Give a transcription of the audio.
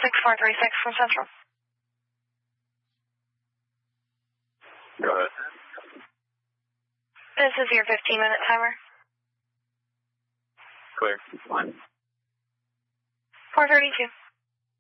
6436 from Central. Go ahead. This is your 15-minute timer. Clear. Line. 432.